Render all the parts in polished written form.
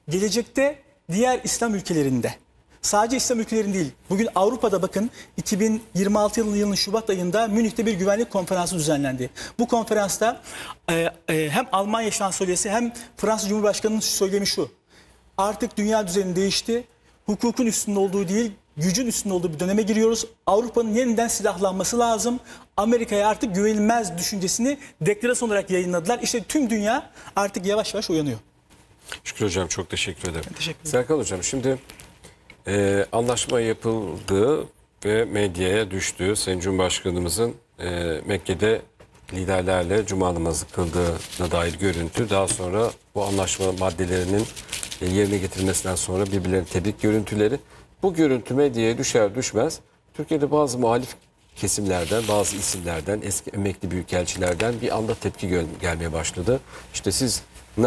gelecekte diğer İslam ülkelerinde, sadece İslam ülkelerinde değil, bugün Avrupa'da bakın 2026 yılının Şubat ayında Münih'te bir güvenlik konferansı düzenlendi. Bu konferansta hem Almanya Şansölyesi hem Fransız Cumhurbaşkanı'nın söylemi şu: artık dünya düzeni değişti, hukukun üstünde olduğu değil, gücün üstünde olduğu bir döneme giriyoruz. Avrupa'nın yeniden silahlanması lazım. Amerika'ya artık güvenilmez düşüncesini deklarasyon olarak yayınladılar. İşte tüm dünya artık yavaş yavaş uyanıyor. Şükrü Hocam çok teşekkür ederim. Teşekkür ederim. Serkan Hocam, şimdi anlaşma yapıldığı ve medyaya düştüğü Sayın Cumhurbaşkanımızın Mekke'de liderlerle cuma namazı kıldığına dair görüntü, daha sonra bu anlaşma maddelerinin yerine getirilmesinden sonra birbirlerine tebrik görüntüleri. Bu görüntü medyaya düşer düşmez Türkiye'de bazı muhalif kesimlerden, bazı isimlerden, eski emekli büyükelçilerden bir anda tepki gelmeye başladı. İşte siz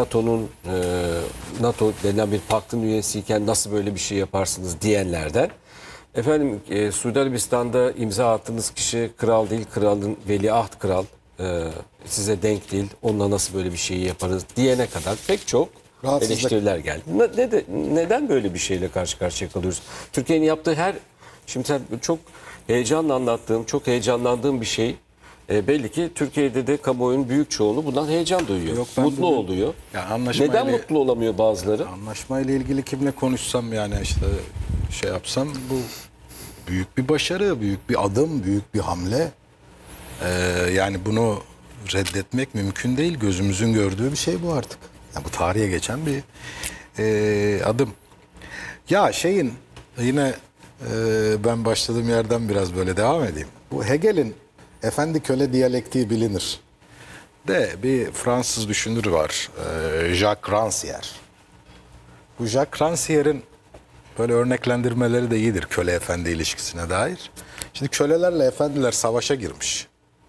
NATO denilen bir paktın üyesiyken nasıl böyle bir şey yaparsınız diyenlerden. Efendim Suudi Arabistan'da imza attığınız kişi kral değil, kralın veliaht kral, size denk değil, onunla nasıl böyle bir şeyi yaparız diyene kadar pek çok eleştiriler geldi. Neden böyle bir şeyle karşı karşıya kalıyoruz? Türkiye'nin yaptığı şimdi sen çok heyecanla anlattığım, çok heyecanlandığım bir şey. Belli ki Türkiye'de de kamuoyunun büyük çoğunluğu bundan heyecan duyuyor. Yok, mutlu oluyor. Neden mutlu olamıyor bazıları? Anlaşmayla ilgili kimle konuşsam, yani işte şey yapsam, bu büyük bir başarı, büyük bir adım, büyük bir hamle. Yani bunu reddetmek mümkün değil. Gözümüzün gördüğü bir şey bu artık. Yani bu tarihe geçen bir adım. Ya yine ben başladığım yerden biraz böyle devam edeyim. Bu Hegel'in efendi köle diyalektiği bilinir. Bir Fransız düşünür var, Jacques Rancière. Bu Jacques Rancière'in böyle örneklendirmeleri de iyidir köle efendi ilişkisine dair. Şimdi kölelerle efendiler savaşa girmiş.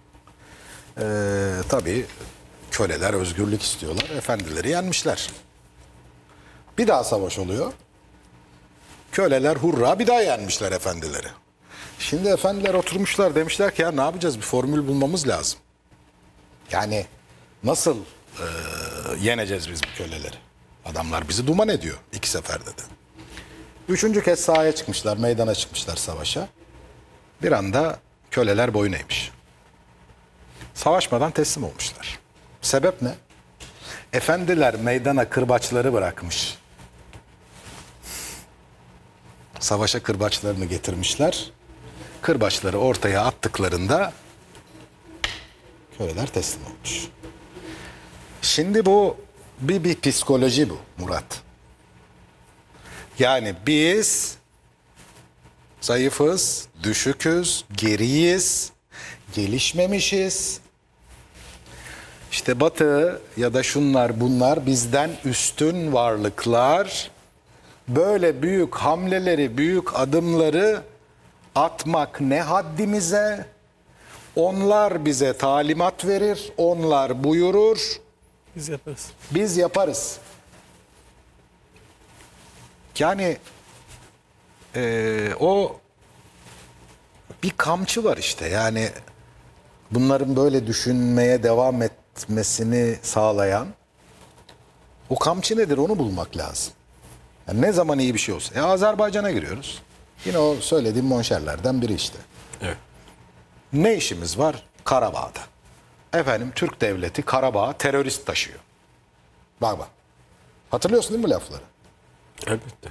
Tabii köleler özgürlük istiyorlar, efendileri yenmişler. Bir daha savaş oluyor. Köleler hurra bir daha yenmişler efendileri. Şimdi efendiler oturmuşlar, demişler ki ya ne yapacağız, bir formül bulmamız lazım. Yani nasıl yeneceğiz biz bu köleleri? Adamlar bizi duman ediyor 2 seferde de. 3. kez sahaya çıkmışlar, meydana çıkmışlar savaşa. Bir anda köleler boyun eğmiş. Savaşmadan teslim olmuşlar. Sebep ne? Efendiler meydana kırbaçları bırakmış. Savaşa kırbaçlarını getirmişler. Kırbaçları ortaya attıklarında köleler teslim olmuş. Şimdi bu bir psikoloji bu Murat. Yani biz zayıfız, düşüküz, geriyiz, gelişmemişiz. İşte Batı ya da şunlar bunlar bizden üstün varlıklar. Böyle büyük hamleleri, büyük adımları atmak ne haddimize? Onlar bize talimat verir, onlar buyurur. Biz yaparız. Biz yaparız. Yani o bir kamçı var işte. Yani bunların böyle düşünmeye devam etmesini sağlayan o kamçı nedir, onu bulmak lazım. Yani ne zaman iyi bir şey olsa. Azerbaycan'a giriyoruz. Yine o söylediğim monşerlerden biri işte. Evet. Ne işimiz var? Karabağ'da. Efendim Türk devleti Karabağ'a terörist taşıyor. Bak. Hatırlıyorsun değil mi bu lafları? Elbette.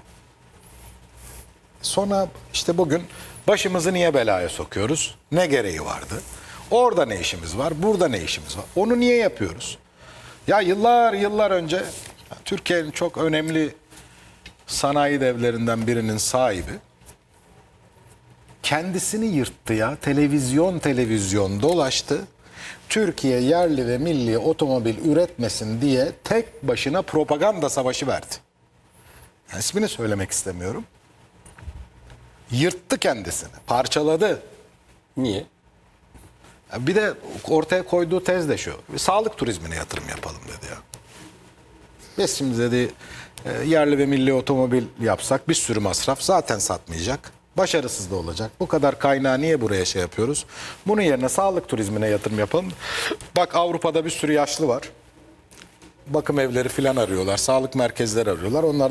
Sonra işte bugün başımızı niye belaya sokuyoruz? Ne gereği vardı? Orada ne işimiz var? Burada ne işimiz var? Onu niye yapıyoruz? Ya yıllar önce Türkiye'nin çok önemli sanayi devlerinden birinin sahibi kendisini yırttı ya. Televizyon dolaştı. Türkiye yerli ve milli otomobil üretmesin diye tek başına propaganda savaşı verdi. Yani ismini söylemek istemiyorum. Yırttı kendisini, parçaladı. Niye? Bir de ortaya koyduğu tez de şu: sağlık turizmine yatırım yapalım dedi ya. Biz şimdi dedi yerli ve milli otomobil yapsak bir sürü masraf, zaten satmayacak. Başarısız da olacak. Bu kadar kaynağı niye buraya şey yapıyoruz? Bunun yerine sağlık turizmine yatırım yapalım. Bak Avrupa'da bir sürü yaşlı var. Bakım evleri filan arıyorlar. Sağlık merkezleri arıyorlar. Onlar